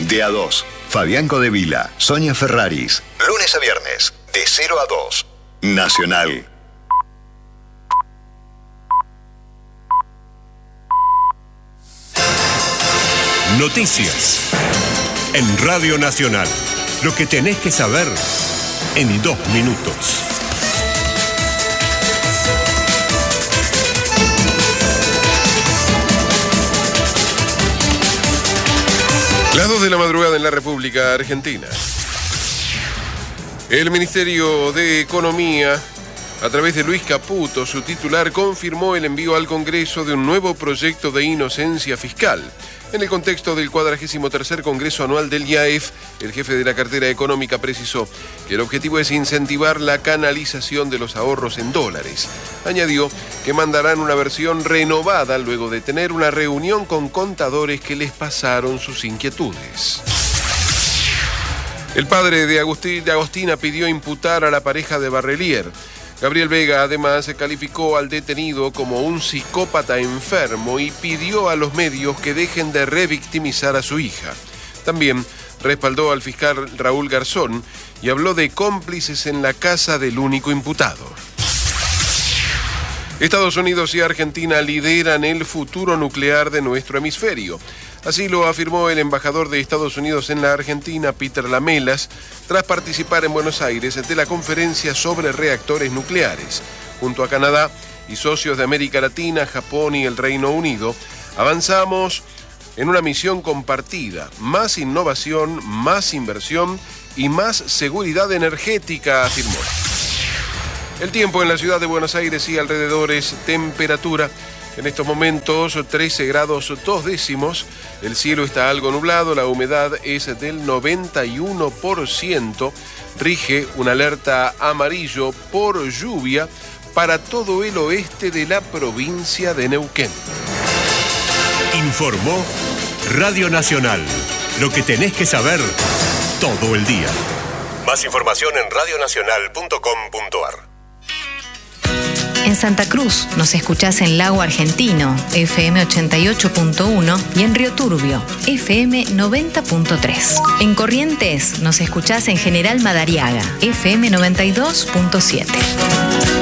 De a 2. Fabián Codevila, Sonia Ferraris. Lunes a viernes, de 0 a 2. Nacional. Noticias. En Radio Nacional. Lo que tenés que saber en 2 minutos. Las 2 de la madrugada en la República Argentina. El Ministerio de Economía, a través de Luis Caputo, su titular, confirmó el envío al Congreso de un nuevo proyecto de inocencia fiscal. En el contexto del 43º Congreso Anual del IAEF, el jefe de la cartera económica precisó que el objetivo es incentivar la canalización de los ahorros en dólares. Añadió que mandarán una versión renovada luego de tener una reunión con contadores que les pasaron sus inquietudes. El padre de Agostina pidió imputar a la pareja de Barrelier. Gabriel Vega además calificó al detenido como un psicópata enfermo y pidió a los medios que dejen de revictimizar a su hija. También respaldó al fiscal Raúl Garzón y habló de cómplices en la casa del único imputado. Estados Unidos y Argentina lideran el futuro nuclear de nuestro hemisferio. Así lo afirmó el embajador de Estados Unidos en la Argentina, Peter Lamelas, tras participar en Buenos Aires de la conferencia sobre reactores nucleares. Junto a Canadá y socios de América Latina, Japón y el Reino Unido, avanzamos en una misión compartida: más innovación, más inversión y más seguridad energética, afirmó. El tiempo en la ciudad de Buenos Aires y alrededores, temperatura. En estos momentos 13 grados 2 décimos, el cielo está algo nublado, la humedad es del 91%, rige una alerta amarillo por lluvia para todo el oeste de la provincia de Neuquén. Informó Radio Nacional, lo que tenés que saber todo el día. Más información en radionacional.com.ar. En Santa Cruz nos escuchás en Lago Argentino, FM 88.1, y en Río Turbio, FM 90.3. En Corrientes nos escuchás en General Madariaga, FM 92.7.